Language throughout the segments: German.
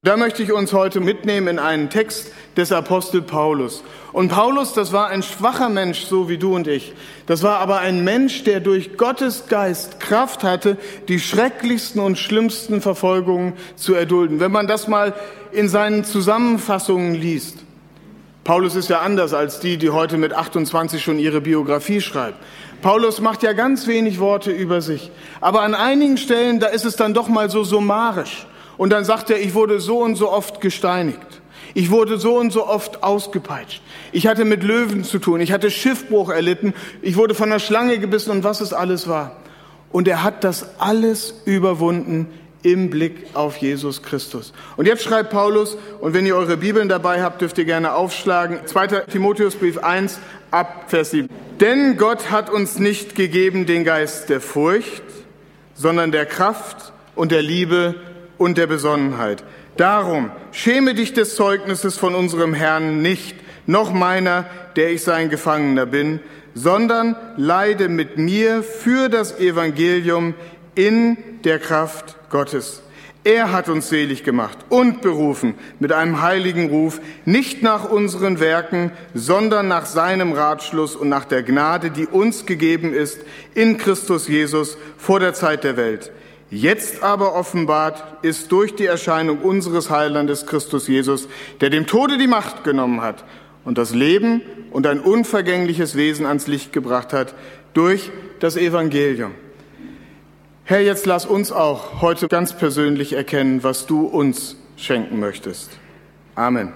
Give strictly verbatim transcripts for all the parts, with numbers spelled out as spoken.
Da möchte ich uns heute mitnehmen in einen Text des Apostel Paulus. Und Paulus, das war ein schwacher Mensch, so wie du und ich. Das war aber ein Mensch, der durch Gottes Geist Kraft hatte, die schrecklichsten und schlimmsten Verfolgungen zu erdulden. Wenn man das mal in seinen Zusammenfassungen liest. Paulus ist ja anders als die, die heute mit achtundzwanzig schon ihre Biografie schreiben. Paulus macht ja ganz wenig Worte über sich. Aber an einigen Stellen, da ist es dann doch mal so summarisch. Und dann sagt er, ich wurde so und so oft gesteinigt. Ich wurde so und so oft ausgepeitscht. Ich hatte mit Löwen zu tun. Ich hatte Schiffbruch erlitten. Ich wurde von einer Schlange gebissen und was es alles war. Und er hat das alles überwunden im Blick auf Jesus Christus. Und jetzt schreibt Paulus, und wenn ihr eure Bibeln dabei habt, dürft ihr gerne aufschlagen, zweiter Timotheusbrief eins, ab Vers sieben. Denn Gott hat uns nicht gegeben den Geist der Furcht, sondern der Kraft und der Liebe und der Besonnenheit. Darum schäme dich des Zeugnisses von unserem Herrn nicht, noch meiner, der ich sein Gefangener bin, sondern leide mit mir für das Evangelium in der Kraft Gottes. Er hat uns selig gemacht und berufen mit einem heiligen Ruf, nicht nach unseren Werken, sondern nach seinem Ratschluss und nach der Gnade, die uns gegeben ist in Christus Jesus vor der Zeit der Welt. Jetzt aber offenbart ist durch die Erscheinung unseres Heilandes Christus Jesus, der dem Tode die Macht genommen hat und das Leben und ein unvergängliches Wesen ans Licht gebracht hat durch das Evangelium. Herr, jetzt lass uns auch heute ganz persönlich erkennen, was du uns schenken möchtest. Amen.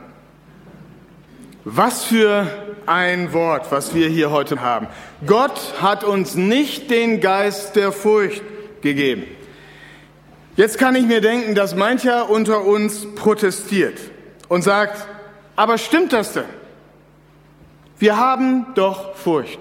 Was für ein Wort, was wir hier heute haben. Gott hat uns nicht den Geist der Furcht gegeben. Jetzt kann ich mir denken, dass mancher unter uns protestiert und sagt, aber stimmt das denn? Wir haben doch Furcht.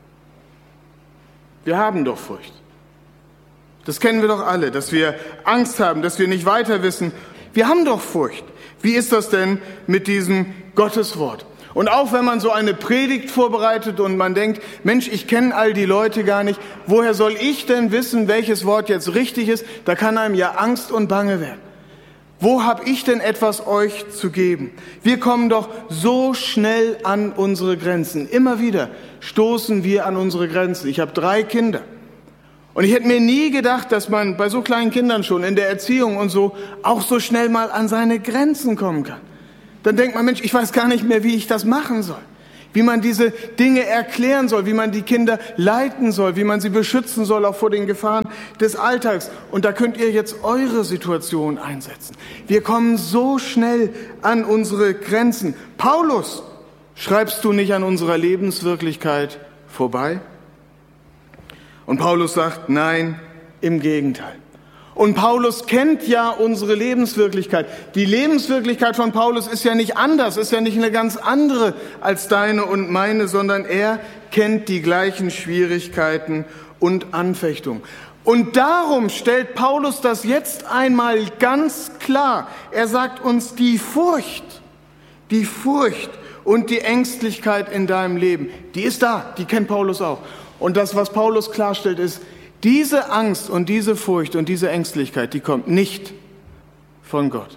Wir haben doch Furcht. Das kennen wir doch alle, dass wir Angst haben, dass wir nicht weiter wissen. Wir haben doch Furcht. Wie ist das denn mit diesem Gotteswort? Und auch wenn man so eine Predigt vorbereitet und man denkt, Mensch, ich kenne all die Leute gar nicht, woher soll ich denn wissen, welches Wort jetzt richtig ist? Da kann einem ja Angst und Bange werden. Wo habe ich denn etwas euch zu geben? Wir kommen doch so schnell an unsere Grenzen. Immer wieder stoßen wir an unsere Grenzen. Ich habe drei Kinder. Und ich hätte mir nie gedacht, dass man bei so kleinen Kindern schon in der Erziehung und so auch so schnell mal an seine Grenzen kommen kann. Dann denkt man, Mensch, ich weiß gar nicht mehr, wie ich das machen soll. Wie man diese Dinge erklären soll, wie man die Kinder leiten soll, wie man sie beschützen soll, auch vor den Gefahren des Alltags. Und da könnt ihr jetzt eure Situation einsetzen. Wir kommen so schnell an unsere Grenzen. Paulus, schreibst du nicht an unserer Lebenswirklichkeit vorbei? Und Paulus sagt, nein, im Gegenteil. Und Paulus kennt ja unsere Lebenswirklichkeit. Die Lebenswirklichkeit von Paulus ist ja nicht anders, ist ja nicht eine ganz andere als deine und meine, sondern er kennt die gleichen Schwierigkeiten und Anfechtungen. Und darum stellt Paulus das jetzt einmal ganz klar. Er sagt uns, die Furcht, die Furcht und die Ängstlichkeit in deinem Leben, die ist da, die kennt Paulus auch. Und das, was Paulus klarstellt, ist, diese Angst und diese Furcht und diese Ängstlichkeit, die kommt nicht von Gott.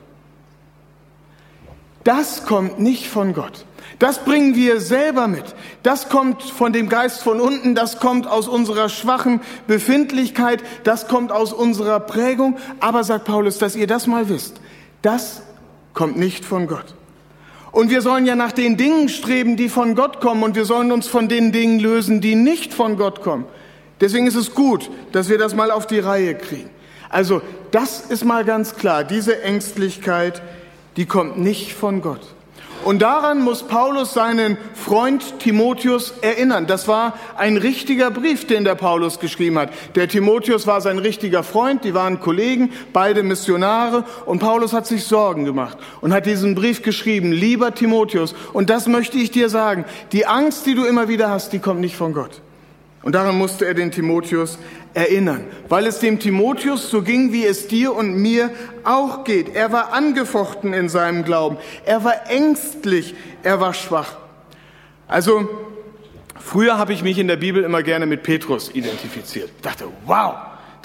Das kommt nicht von Gott. Das bringen wir selber mit. Das kommt von dem Geist von unten, das kommt aus unserer schwachen Befindlichkeit, das kommt aus unserer Prägung. Aber, sagt Paulus, dass ihr das mal wisst, das kommt nicht von Gott. Und wir sollen ja nach den Dingen streben, die von Gott kommen, und wir sollen uns von den Dingen lösen, die nicht von Gott kommen. Deswegen ist es gut, dass wir das mal auf die Reihe kriegen. Also das ist mal ganz klar, diese Ängstlichkeit, die kommt nicht von Gott. Und daran muss Paulus seinen Freund Timotheus erinnern. Das war ein richtiger Brief, den der Paulus geschrieben hat. Der Timotheus war sein richtiger Freund, die waren Kollegen, beide Missionare. Und Paulus hat sich Sorgen gemacht und hat diesen Brief geschrieben, lieber Timotheus, und das möchte ich dir sagen, die Angst, die du immer wieder hast, die kommt nicht von Gott. Und daran musste er den Timotheus erinnern, weil es dem Timotheus so ging, wie es dir und mir auch geht. Er war angefochten in seinem Glauben, er war ängstlich, er war schwach. Also früher habe ich mich in der Bibel immer gerne mit Petrus identifiziert. Ich dachte, wow,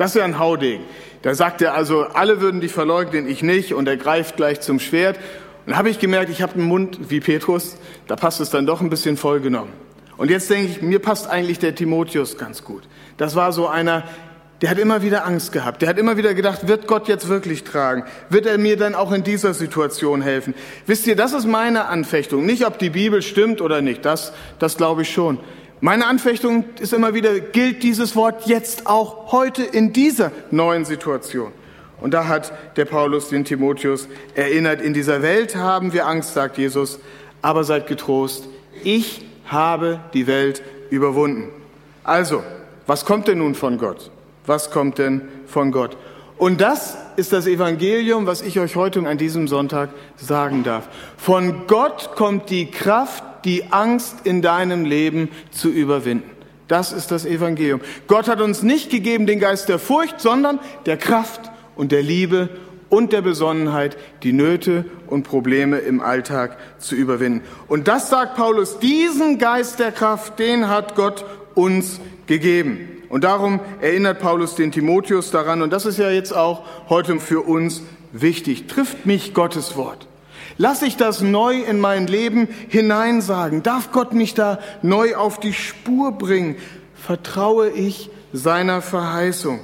Das ist ja ein Haudegen. Da sagt er also, alle würden dich verleugnen, ich nicht, und er greift gleich zum Schwert. Und da habe ich gemerkt, ich habe einen Mund wie Petrus, da passt es dann doch ein bisschen voll genommen. Und jetzt denke ich, mir passt eigentlich der Timotheus ganz gut. Das war so einer, der hat immer wieder Angst gehabt. Der hat immer wieder gedacht, wird Gott jetzt wirklich tragen? Wird er mir dann auch in dieser Situation helfen? Wisst ihr, das ist meine Anfechtung. Nicht, ob die Bibel stimmt oder nicht, das, das glaube ich schon. Meine Anfechtung ist immer wieder, gilt dieses Wort jetzt auch heute in dieser neuen Situation? Und da hat der Paulus den Timotheus erinnert, in dieser Welt haben wir Angst, sagt Jesus, aber seid getrost, ich habe die Welt überwunden. Also, was kommt denn nun von Gott? Was kommt denn von Gott? Und das ist das Evangelium, was ich euch heute an diesem Sonntag sagen darf. Von Gott kommt die Kraft, die Angst in deinem Leben zu überwinden. Das ist das Evangelium. Gott hat uns nicht gegeben den Geist der Furcht, sondern der Kraft und der Liebe und der Besonnenheit, die Nöte und Probleme im Alltag zu überwinden. Und das sagt Paulus, diesen Geist der Kraft, den hat Gott uns gegeben. Und darum erinnert Paulus den Timotheus daran, und das ist ja jetzt auch heute für uns wichtig. Trifft mich Gottes Wort? Lass ich das neu in mein Leben hineinsagen? Darf Gott mich da neu auf die Spur bringen? Vertraue ich seiner Verheißung?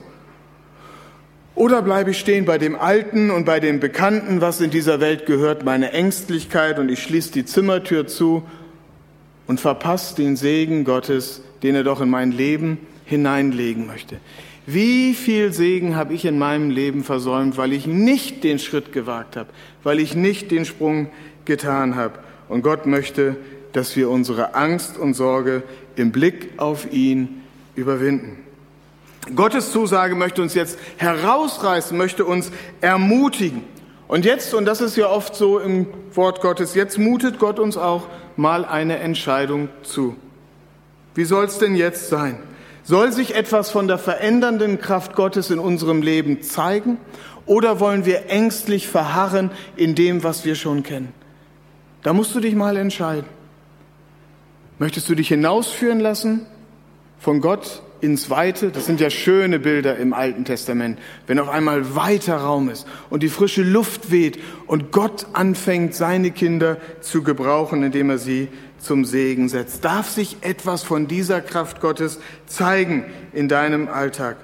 Oder bleibe ich stehen bei dem Alten und bei dem Bekannten, was in dieser Welt gehört, meine Ängstlichkeit, und ich schließe die Zimmertür zu und verpasse den Segen Gottes, den er doch in mein Leben hineinlegen möchte? Wie viel Segen habe ich in meinem Leben versäumt, weil ich nicht den Schritt gewagt habe, weil ich nicht den Sprung getan habe? Und Gott möchte, dass wir unsere Angst und Sorge im Blick auf ihn überwinden. Gottes Zusage möchte uns jetzt herausreißen, möchte uns ermutigen. Und jetzt, und das ist ja oft so im Wort Gottes, jetzt mutet Gott uns auch mal eine Entscheidung zu. Wie soll es denn jetzt sein? Soll sich etwas von der verändernden Kraft Gottes in unserem Leben zeigen? Oder wollen wir ängstlich verharren in dem, was wir schon kennen? Da musst du dich mal entscheiden. Möchtest du dich hinausführen lassen von Gott ins Weite? Das sind ja schöne Bilder im Alten Testament, wenn auf einmal weiter Raum ist und die frische Luft weht und Gott anfängt, seine Kinder zu gebrauchen, indem er sie zum Segen setzt. Darf sich etwas von dieser Kraft Gottes zeigen in deinem Alltag?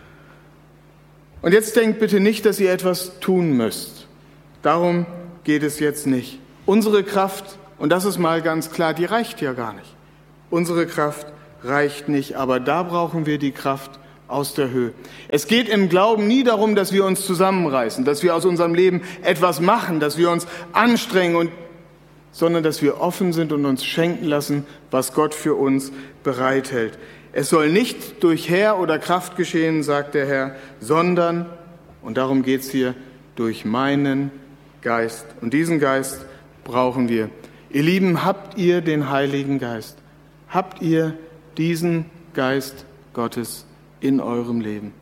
Und jetzt denkt bitte nicht, dass ihr etwas tun müsst. Darum geht es jetzt nicht. Unsere Kraft, und das ist mal ganz klar, die reicht ja gar nicht. Unsere Kraft reicht nicht, aber da brauchen wir die Kraft aus der Höhe. Es geht im Glauben nie darum, dass wir uns zusammenreißen, dass wir aus unserem Leben etwas machen, dass wir uns anstrengen, und, sondern dass wir offen sind und uns schenken lassen, was Gott für uns bereithält. Es soll nicht durch Heer oder Kraft geschehen, sagt der Herr, sondern, und darum geht es hier, durch meinen Geist. Und diesen Geist brauchen wir. Ihr Lieben, habt ihr den Heiligen Geist? Habt ihr diesen Geist Gottes in eurem Leben?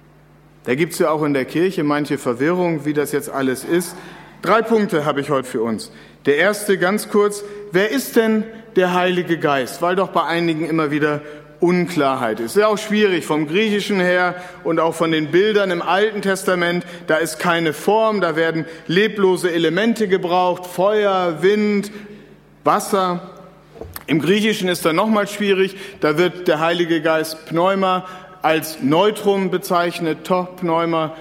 Da gibt es ja auch in der Kirche manche Verwirrung, wie das jetzt alles ist. Drei Punkte habe ich heute für uns. Der erste, ganz kurz: Wer ist denn der Heilige Geist? Weil doch bei einigen immer wieder Unklarheit ist. Ist ja auch schwierig vom Griechischen her und auch von den Bildern im Alten Testament. Da ist keine Form, da werden leblose Elemente gebraucht: Feuer, Wind, Wasser. Im Griechischen ist da nochmal schwierig. Da wird der Heilige Geist Pneuma als Neutrum bezeichnet, to Pneuma,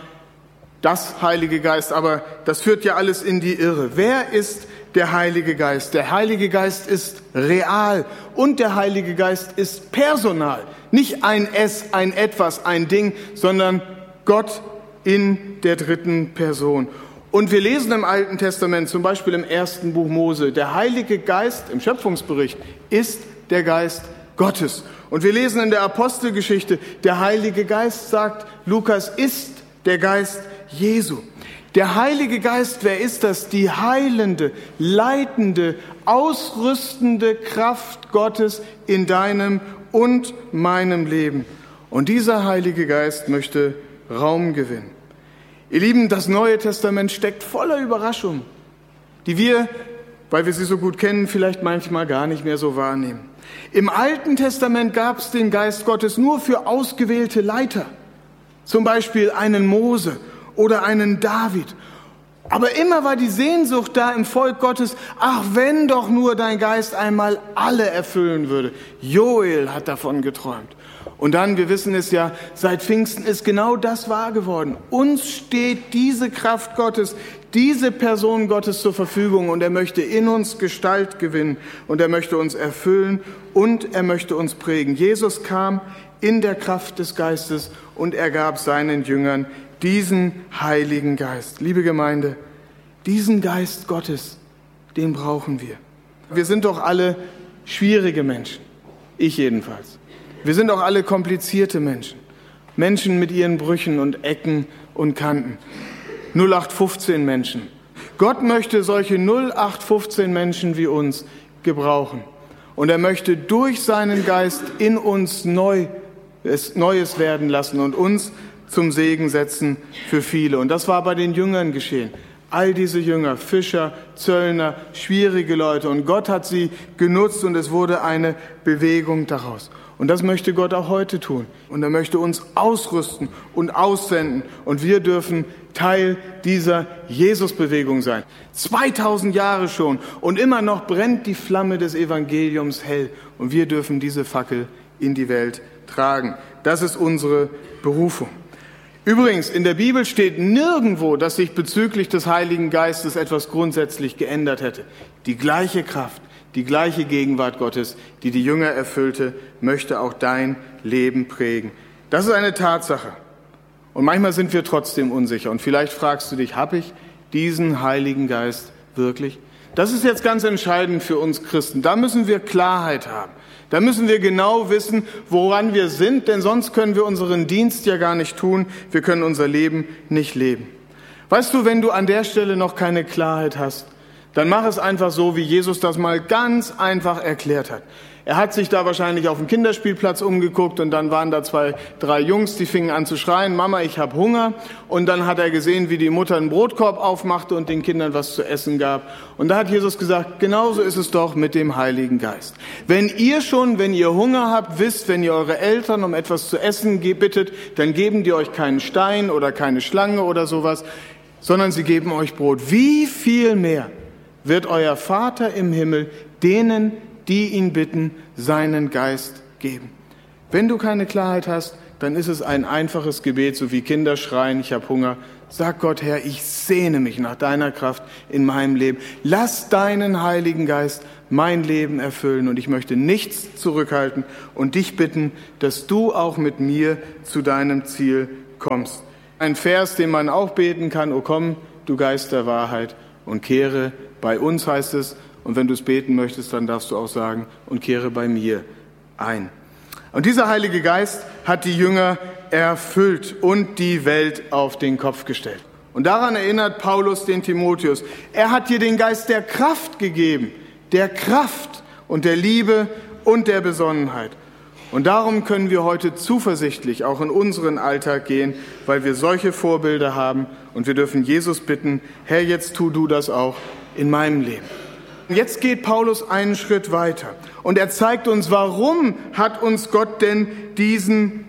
das Heilige Geist. Aber das führt ja alles in die Irre. Wer ist der Heilige Geist? Der Heilige Geist ist real und der Heilige Geist ist personal. Nicht ein Es, ein Etwas, ein Ding, sondern Gott in der dritten Person. Und wir lesen im Alten Testament, zum Beispiel im ersten Buch Mose, der Heilige Geist im Schöpfungsbericht ist der Geist Gottes. Und wir lesen in der Apostelgeschichte, der Heilige Geist, sagt Lukas, ist der Geist Jesu. Der Heilige Geist, wer ist das? Die heilende, leitende, ausrüstende Kraft Gottes in deinem und meinem Leben. Und dieser Heilige Geist möchte Raum gewinnen. Ihr Lieben, das Neue Testament steckt voller Überraschungen, die wir, weil wir sie so gut kennen, vielleicht manchmal gar nicht mehr so wahrnehmen. Im Alten Testament gab es den Geist Gottes nur für ausgewählte Leiter. Zum Beispiel einen Mose oder einen David. Aber immer war die Sehnsucht da im Volk Gottes, ach, wenn doch nur dein Geist einmal alle erfüllen würde. Joel hat davon geträumt. Und dann, wir wissen es ja, seit Pfingsten ist genau das wahr geworden. Uns steht diese Kraft Gottes, diese Person Gottes zur Verfügung und er möchte in uns Gestalt gewinnen und er möchte uns erfüllen und er möchte uns prägen. Jesus kam in der Kraft des Geistes und er gab seinen Jüngern diesen Heiligen Geist. Liebe Gemeinde, diesen Geist Gottes, den brauchen wir. Wir sind doch alle schwierige Menschen, ich jedenfalls. Wir sind auch alle komplizierte Menschen, Menschen mit ihren Brüchen und Ecken und Kanten. null acht fünfzehn Menschen. Gott möchte solche null acht fünfzehn Menschen wie uns gebrauchen. Und er möchte durch seinen Geist in uns neu, es Neues werden lassen und uns zum Segen setzen für viele. Und das war bei den Jüngern geschehen. All diese Jünger, Fischer, Zöllner, schwierige Leute. Und Gott hat sie genutzt und es wurde eine Bewegung daraus. Und das möchte Gott auch heute tun. Und er möchte uns ausrüsten und aussenden. Und wir dürfen Teil dieser Jesus-Bewegung sein. zweitausend Jahre schon. Und immer noch brennt die Flamme des Evangeliums hell. Und wir dürfen diese Fackel in die Welt tragen. Das ist unsere Berufung. Übrigens, in der Bibel steht nirgendwo, dass sich bezüglich des Heiligen Geistes etwas grundsätzlich geändert hätte. Die gleiche Kraft, die gleiche Gegenwart Gottes, die die Jünger erfüllte, möchte auch dein Leben prägen. Das ist eine Tatsache. Und manchmal sind wir trotzdem unsicher. Und vielleicht fragst du dich, habe ich diesen Heiligen Geist wirklich? Das ist jetzt ganz entscheidend für uns Christen. Da müssen wir Klarheit haben. Da müssen wir genau wissen, woran wir sind, denn sonst können wir unseren Dienst ja gar nicht tun. Wir können unser Leben nicht leben. Weißt du, wenn du an der Stelle noch keine Klarheit hast, dann mach es einfach so, wie Jesus das mal ganz einfach erklärt hat. Er hat sich da wahrscheinlich auf dem Kinderspielplatz umgeguckt und dann waren da zwei, drei Jungs, die fingen an zu schreien, Mama, ich habe Hunger. Und dann hat er gesehen, wie die Mutter einen Brotkorb aufmachte und den Kindern was zu essen gab. Und da hat Jesus gesagt, genauso ist es doch mit dem Heiligen Geist. Wenn ihr schon, wenn ihr Hunger habt, wisst, wenn ihr eure Eltern um etwas zu essen bittet, dann geben die euch keinen Stein oder keine Schlange oder sowas, sondern sie geben euch Brot. Wie viel mehr wird euer Vater im Himmel denen, die ihn bitten, seinen Geist geben. Wenn du keine Klarheit hast, dann ist es ein einfaches Gebet, so wie Kinder schreien, ich habe Hunger. Sag Gott, Herr, ich sehne mich nach deiner Kraft in meinem Leben. Lass deinen Heiligen Geist mein Leben erfüllen und ich möchte nichts zurückhalten und dich bitten, dass du auch mit mir zu deinem Ziel kommst. Ein Vers, den man auch beten kann, O komm, du Geist der Wahrheit und kehre, bei uns heißt es, und wenn du es beten möchtest, dann darfst du auch sagen, und kehre bei mir ein. Und dieser Heilige Geist hat die Jünger erfüllt und die Welt auf den Kopf gestellt. Und daran erinnert Paulus den Timotheus. Er hat dir den Geist der Kraft gegeben, der Kraft und der Liebe und der Besonnenheit. Und darum können wir heute zuversichtlich auch in unseren Alltag gehen, weil wir solche Vorbilder haben und wir dürfen Jesus bitten, Herr, jetzt tu du das auch in meinem Leben. Jetzt geht Paulus einen Schritt weiter und er zeigt uns, warum hat uns Gott denn diesen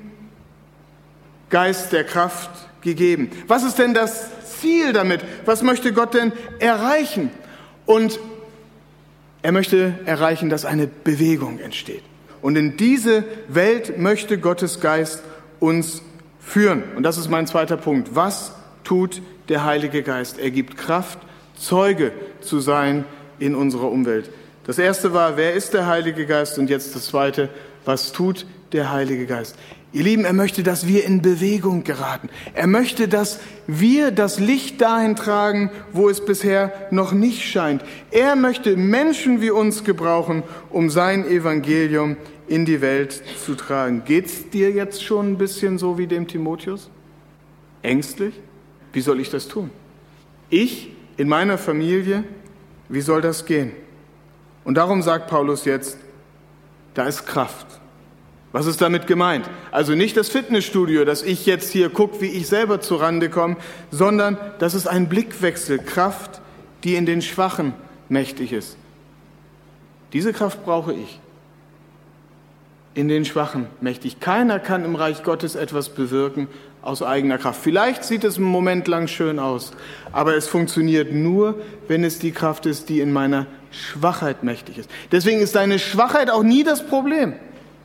Geist der Kraft gegeben? Was ist denn das Ziel damit? Was möchte Gott denn erreichen? Und er möchte erreichen, dass eine Bewegung entsteht. Und in diese Welt möchte Gottes Geist uns führen. Und das ist mein zweiter Punkt. Was tut der Heilige Geist? Er gibt Kraft, Zeuge zu sein in unserer Umwelt. Das erste war, wer ist der Heilige Geist? Und jetzt das zweite, was tut der Heilige Geist? Ihr Lieben, er möchte, dass wir in Bewegung geraten. Er möchte, dass wir das Licht dahin tragen, wo es bisher noch nicht scheint. Er möchte Menschen wie uns gebrauchen, um sein Evangelium in die Welt zu tragen. Geht's dir jetzt schon ein bisschen so wie dem Timotheus? Ängstlich? Wie soll ich das tun? Ich in meiner Familie, wie soll das gehen? Und darum sagt Paulus jetzt, da ist Kraft. Was ist damit gemeint? Also nicht das Fitnessstudio, dass ich jetzt hier gucke, wie ich selber zurande komme, sondern das ist ein Blickwechsel, Kraft, die in den Schwachen mächtig ist. Diese Kraft brauche ich. In den Schwachen mächtig. Keiner kann im Reich Gottes etwas bewirken, aus eigener Kraft. Vielleicht sieht es einen Moment lang schön aus, aber es funktioniert nur, wenn es die Kraft ist, die in meiner Schwachheit mächtig ist. Deswegen ist deine Schwachheit auch nie das Problem,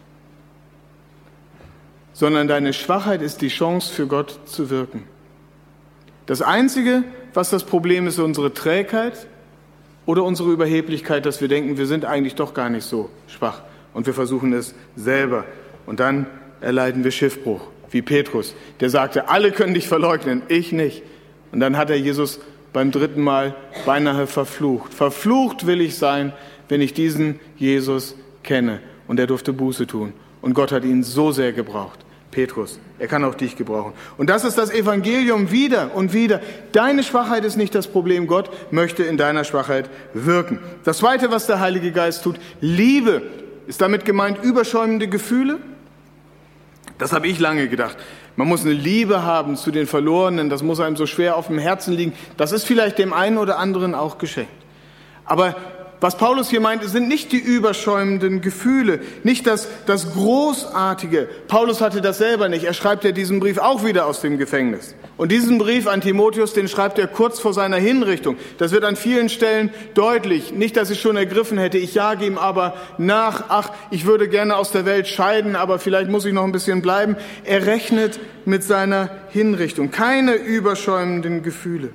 sondern deine Schwachheit ist die Chance für Gott zu wirken. Das Einzige, was das Problem ist, ist unsere Trägheit oder unsere Überheblichkeit, dass wir denken, wir sind eigentlich doch gar nicht so schwach und wir versuchen es selber. Und dann erleiden wir Schiffbruch, wie Petrus, der sagte, alle können dich verleugnen, ich nicht. Und dann hat er Jesus beim dritten Mal beinahe verflucht. Verflucht will ich sein, wenn ich diesen Jesus kenne. Und er durfte Buße tun. Und Gott hat ihn so sehr gebraucht. Petrus, er kann auch dich gebrauchen. Und das ist das Evangelium wieder und wieder. Deine Schwachheit ist nicht das Problem. Gott möchte in deiner Schwachheit wirken. Das Zweite, was der Heilige Geist tut, Liebe. Ist damit gemeint überschäumende Gefühle? Das habe ich lange gedacht. Man muss eine Liebe haben zu den Verlorenen. Das muss einem so schwer auf dem Herzen liegen. Das ist vielleicht dem einen oder anderen auch geschenkt. Aber was Paulus hier meint, sind nicht die überschäumenden Gefühle, nicht das, das Großartige. Paulus hatte das selber nicht. Er schreibt ja diesen Brief auch wieder aus dem Gefängnis. Und diesen Brief an Timotheus, den schreibt er kurz vor seiner Hinrichtung. Das wird an vielen Stellen deutlich. Nicht, dass ich schon ergriffen hätte, ich jage ihm aber nach. Ach, ich würde gerne aus der Welt scheiden, aber vielleicht muss ich noch ein bisschen bleiben. Er rechnet mit seiner Hinrichtung. Keine überschäumenden Gefühle.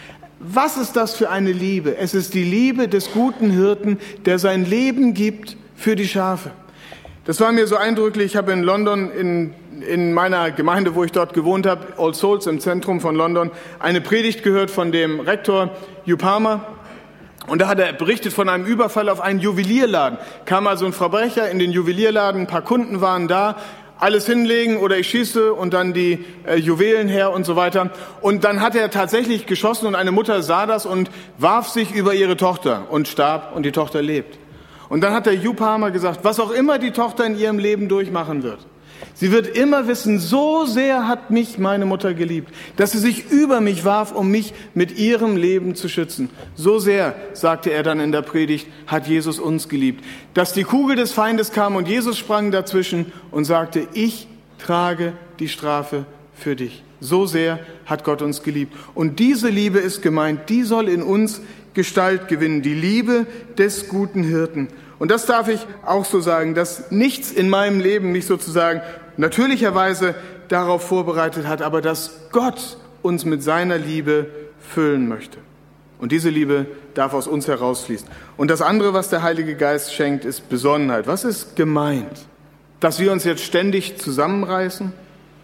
Was ist das für eine Liebe? Es ist die Liebe des guten Hirten, der sein Leben gibt für die Schafe. Das war mir so eindrücklich. Ich habe in London, in, in meiner Gemeinde, wo ich dort gewohnt habe, All Souls im Zentrum von London, eine Predigt gehört von dem Rektor Hugh Palmer. Und da hat er berichtet von einem Überfall auf einen Juwelierladen. Kam also ein Verbrecher in den Juwelierladen, ein paar Kunden waren da, alles hinlegen oder ich schieße und dann die äh, Juwelen her und so weiter. Und dann hat er tatsächlich geschossen und eine Mutter sah das und warf sich über ihre Tochter und starb und die Tochter lebt. Und dann hat der Hugh Palmer gesagt, was auch immer die Tochter in ihrem Leben durchmachen wird, sie wird immer wissen, so sehr hat mich meine Mutter geliebt, dass sie sich über mich warf, um mich mit ihrem Leben zu schützen. So sehr, sagte er dann in der Predigt, hat Jesus uns geliebt. Dass die Kugel des Feindes kam und Jesus sprang dazwischen und sagte, ich trage die Strafe für dich. So sehr hat Gott uns geliebt. Und diese Liebe ist gemeint, die soll in uns Gestalt gewinnen, die Liebe des guten Hirten. Und das darf ich auch so sagen, dass nichts in meinem Leben mich sozusagen natürlicherweise darauf vorbereitet hat, aber dass Gott uns mit seiner Liebe füllen möchte. Und diese Liebe darf aus uns herausfließen. Und das andere, was der Heilige Geist schenkt, ist Besonnenheit. Was ist gemeint? Dass wir uns jetzt ständig zusammenreißen?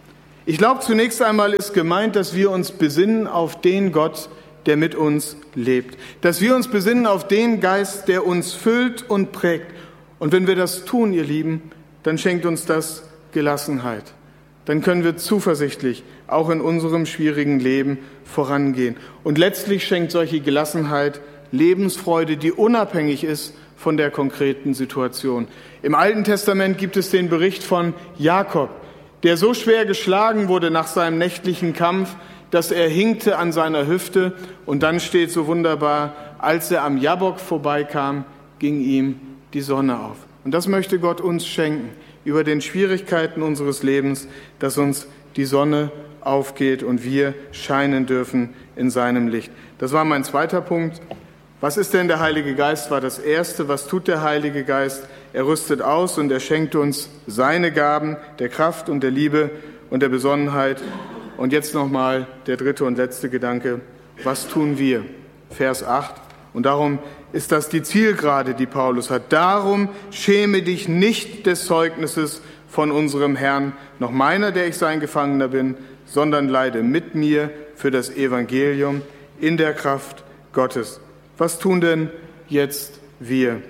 Ich glaube, zunächst einmal ist gemeint, dass wir uns besinnen auf den Gott, der mit uns lebt. Dass wir uns besinnen auf den Geist, der uns füllt und prägt. Und wenn wir das tun, ihr Lieben, dann schenkt uns das Gelassenheit. Dann können wir zuversichtlich auch in unserem schwierigen Leben vorangehen. Und letztlich schenkt solche Gelassenheit Lebensfreude, die unabhängig ist von der konkreten Situation. Im Alten Testament gibt es den Bericht von Jakob, der so schwer geschlagen wurde nach seinem nächtlichen Kampf, dass er hinkte an seiner Hüfte und dann steht so wunderbar, als er am Jabbok vorbeikam, ging ihm die Sonne auf. Und das möchte Gott uns schenken, über den Schwierigkeiten unseres Lebens, dass uns die Sonne aufgeht und wir scheinen dürfen in seinem Licht. Das war mein zweiter Punkt. Was ist denn der Heilige Geist? War das Erste. Was tut der Heilige Geist? Er rüstet aus und er schenkt uns seine Gaben der Kraft und der Liebe und der Besonnenheit. Und jetzt nochmal der dritte und letzte Gedanke. Was tun wir? Vers acht. Und darum ist das die Zielgerade, die Paulus hat. Darum schäme dich nicht des Zeugnisses von unserem Herrn, noch meiner, der ich sein Gefangener bin, sondern leide mit mir für das Evangelium in der Kraft Gottes. Was tun denn jetzt wir?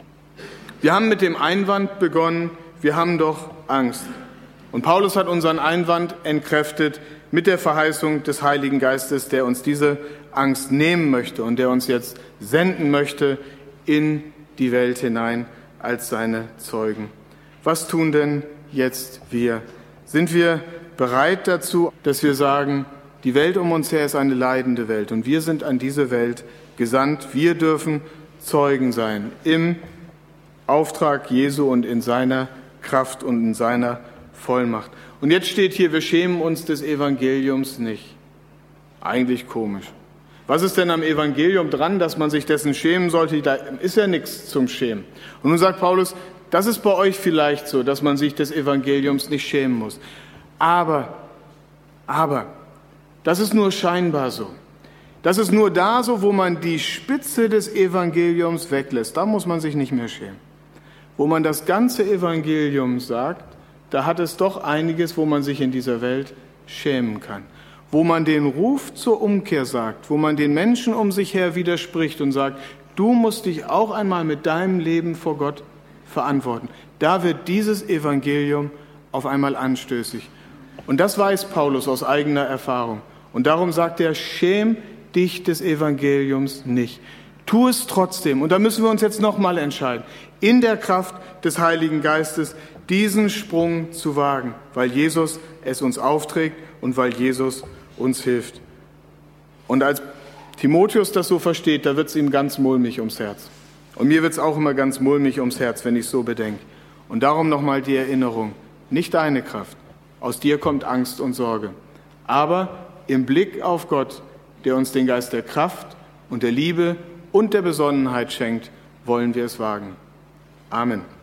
Wir haben mit dem Einwand begonnen, wir haben doch Angst. Und Paulus hat unseren Einwand entkräftet mit der Verheißung des Heiligen Geistes, der uns diese Angst nehmen möchte und der uns jetzt senden möchte in die Welt hinein als seine Zeugen. Was tun denn jetzt wir? Sind wir bereit dazu, dass wir sagen, die Welt um uns her ist eine leidende Welt und wir sind an diese Welt gesandt. Wir dürfen Zeugen sein im Auftrag Jesu und in seiner Kraft und in seiner Vollmacht. Und jetzt steht hier, wir schämen uns des Evangeliums nicht. Eigentlich komisch. Was ist denn am Evangelium dran, dass man sich dessen schämen sollte? Da ist ja nichts zum Schämen. Und nun sagt Paulus, das ist bei euch vielleicht so, dass man sich des Evangeliums nicht schämen muss. Aber, aber, das ist nur scheinbar so. Das ist nur da so, wo man die Spitze des Evangeliums weglässt. Da muss man sich nicht mehr schämen. Wo man das ganze Evangelium sagt, da hat es doch einiges, wo man sich in dieser Welt schämen kann. Wo man den Ruf zur Umkehr sagt, wo man den Menschen um sich her widerspricht und sagt, du musst dich auch einmal mit deinem Leben vor Gott verantworten. Da wird dieses Evangelium auf einmal anstößig. Und das weiß Paulus aus eigener Erfahrung. Und darum sagt er, schäm dich des Evangeliums nicht. Tu es trotzdem. Und da müssen wir uns jetzt nochmal entscheiden, in der Kraft des Heiligen Geistes diesen Sprung zu wagen, weil Jesus es uns aufträgt und weil Jesus uns hilft. Und als Timotheus das so versteht, da wird es ihm ganz mulmig ums Herz. Und mir wird es auch immer ganz mulmig ums Herz, wenn ich so bedenke. Und darum nochmal die Erinnerung, nicht deine Kraft, aus dir kommt Angst und Sorge. Aber im Blick auf Gott, der uns den Geist der Kraft und der Liebe und der Besonnenheit schenkt, wollen wir es wagen. Amen.